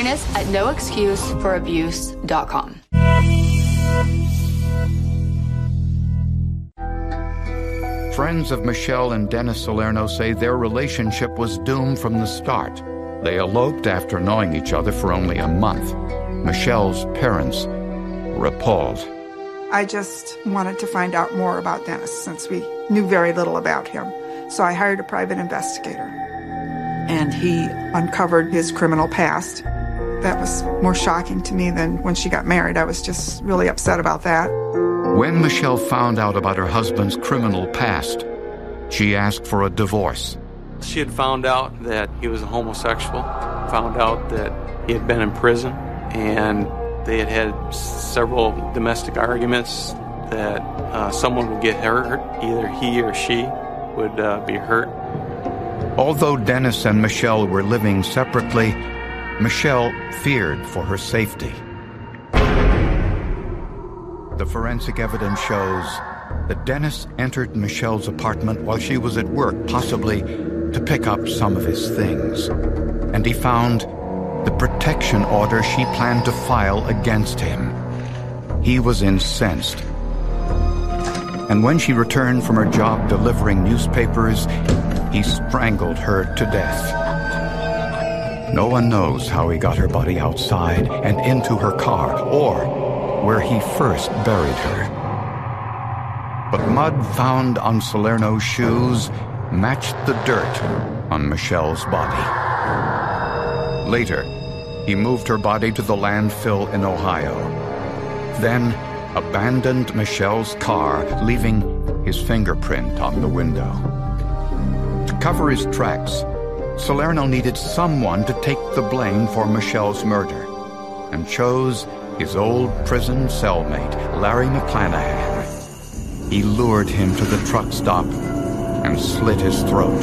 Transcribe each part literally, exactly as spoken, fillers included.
Join us at no excuse for abuse dot com. Friends of Michelle and Dennis Salerno say their relationship was doomed from the start. They eloped after knowing each other for only a month. Michelle's parents were appalled. I just wanted to find out more about Dennis since we knew very little about him. So I hired a private investigator. And he uncovered his criminal past. That was more shocking to me than when she got married. I was just really upset about that. When Michelle found out about her husband's criminal past, she asked for a divorce. She had found out that he was a homosexual, found out that he had been in prison, and they had had several domestic arguments that uh, someone would get hurt, either he or she would uh, be hurt. Although Dennis and Michelle were living separately, Michelle feared for her safety. The forensic evidence shows that Dennis entered Michelle's apartment while she was at work, possibly to pick up some of his things. And he found the protection order she planned to file against him. He was incensed. And when she returned from her job delivering newspapers, he strangled her to death. No one knows how he got her body outside and into her car, or where he first buried her. But mud found on Salerno's shoes matched the dirt on Michelle's body. Later, he moved her body to the landfill in Ohio. Then abandoned Michelle's car, leaving his fingerprint on the window. To cover his tracks, Salerno needed someone to take the blame for Michelle's murder, and chose his old prison cellmate, Larry McClanahan. He lured him to the truck stop and slit his throat.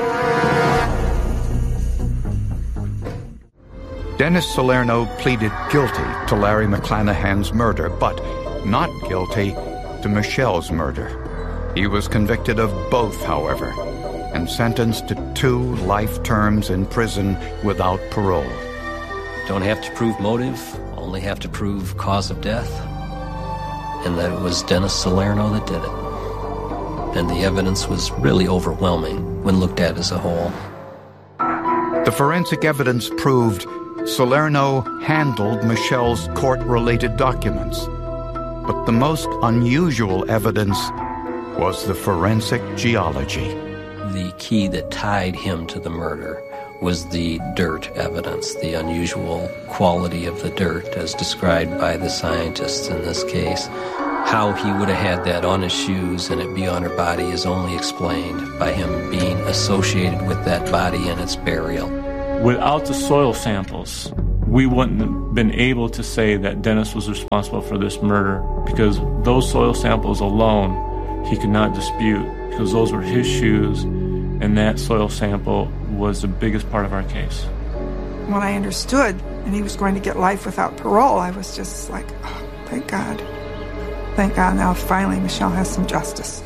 Dennis Salerno pleaded guilty to Larry McClanahan's murder, but not guilty to Michelle's murder. He was convicted of both, however, and sentenced to two life terms in prison without parole. Don't have to prove motive, only have to prove cause of death, and that it was Dennis Salerno that did it. And the evidence was really overwhelming when looked at as a whole. The forensic evidence proved Salerno handled Michelle's court-related documents. But the most unusual evidence was the forensic geology. The key that tied him to the murder was the dirt evidence, the unusual quality of the dirt as described by the scientists in this case. How he would have had that on his shoes and it be on her body is only explained by him being associated with that body and its burial. Without the soil samples, we wouldn't have been able to say that Dennis was responsible for this murder, because those soil samples alone he could not dispute, because those were his shoes, and that soil sample was the biggest part of our case. When I understood and he was going to get life without parole, I was just like, oh, thank God. Thank God, now finally Michelle has some justice.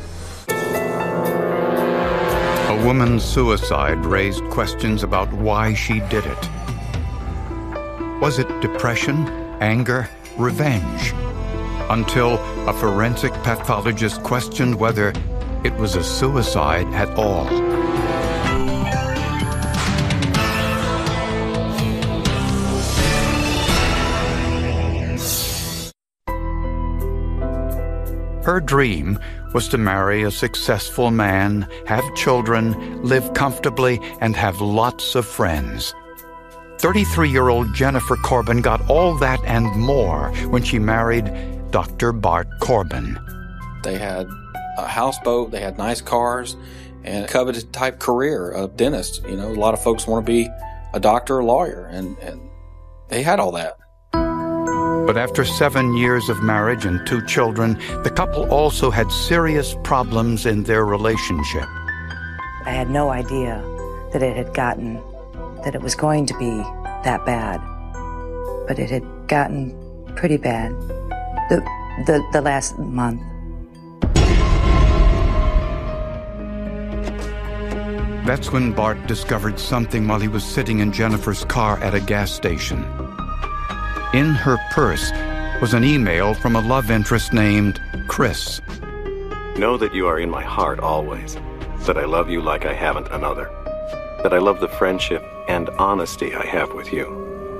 A woman's suicide raised questions about why she did it. Was it depression, anger, revenge? Until a forensic pathologist questioned whether it was a suicide at all. Her dream was to marry a successful man, have children, live comfortably, and have lots of friends. thirty-three-year-old Jennifer Corbin got all that and more when she married Doctor Bart Corbin. They had a houseboat, they had nice cars, and a coveted type career of dentist. You know, a lot of folks want to be a doctor or lawyer, and, and they had all that. But after seven years of marriage and two children, the couple also had serious problems in their relationship. I had no idea that it had gotten, that it was going to be that bad. But it had gotten pretty bad the, the, the last month. That's when Bart discovered something while he was sitting in Jennifer's car at a gas station. In her purse was an email from a love interest named Chris. Know that you are in my heart always, that I love you like I haven't another, that I love the friendship and honesty I have with you.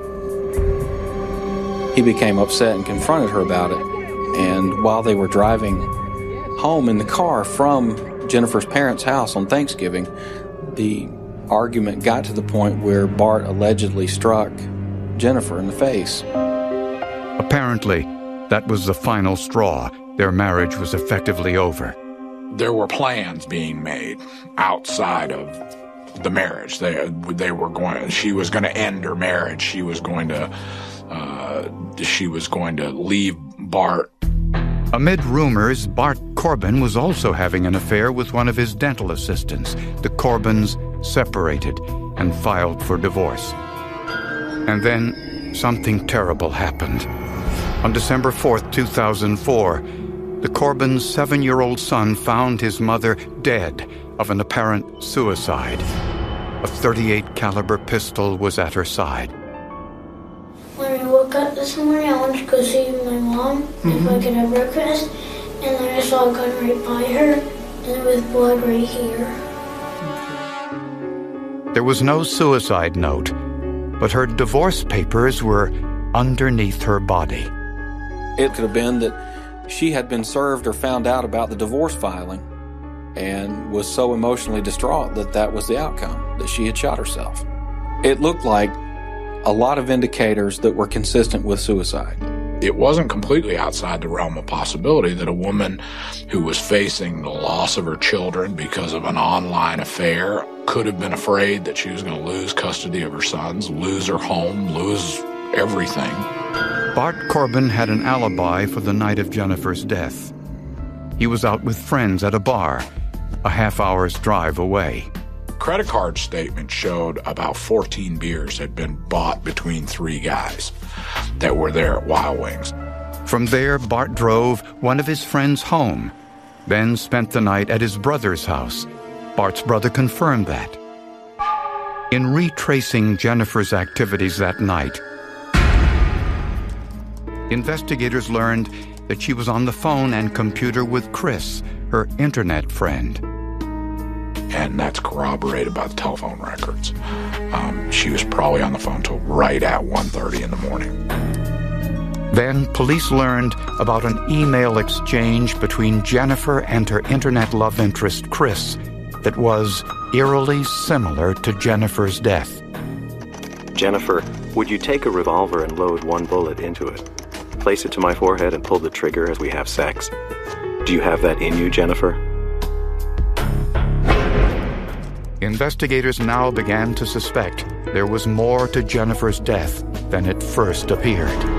He became upset and confronted her about it. And while they were driving home in the car from Jennifer's parents' house on Thanksgiving, the argument got to the point where Bart allegedly struck Jennifer in the face. Apparently, that was the final straw. Their marriage was effectively over. There were plans being made outside of the marriage. They they were going. She was going to end her marriage. She was going to. Uh, she was going to leave Bart. Amid rumors, Bart Corbin was also having an affair with one of his dental assistants. The Corbins separated and filed for divorce. And then something terrible happened. On December fourth, two thousand four, the Corbin's seven-year-old son found his mother dead of an apparent suicide. A thirty-eight caliber pistol was at her side. When I woke up this morning, I went to go see my mom mm-hmm. if I could have breakfast, and then I saw a gun right by her, and with blood right here. There was no suicide note, but her divorce papers were underneath her body. It could have been that she had been served or found out about the divorce filing and was so emotionally distraught that that was the outcome, that she had shot herself. It looked like a lot of indicators that were consistent with suicide. It wasn't completely outside the realm of possibility that a woman who was facing the loss of her children because of an online affair could have been afraid that she was going to lose custody of her sons, lose her home, lose everything. Bart Corbin had an alibi for the night of Jennifer's death. He was out with friends at a bar, a half hour's drive away. Credit card statement showed about fourteen beers had been bought between three guys that were there at Wild Wings. From there, Bart drove one of his friends home, then spent the night at his brother's house. Bart's brother confirmed that. In retracing Jennifer's activities that night, investigators learned that she was on the phone and computer with Chris, her internet friend. And that's corroborated by the telephone records. Um, she was probably on the phone till right at one thirty in the morning. Then police learned about an email exchange between Jennifer and her internet love interest, Chris, that was eerily similar to Jennifer's death. Jennifer, would you take a revolver and load one bullet into it? Place it to my forehead and pull the trigger as we have sex. Do you have that in you, Jennifer? Investigators now began to suspect there was more to Jennifer's death than it first appeared.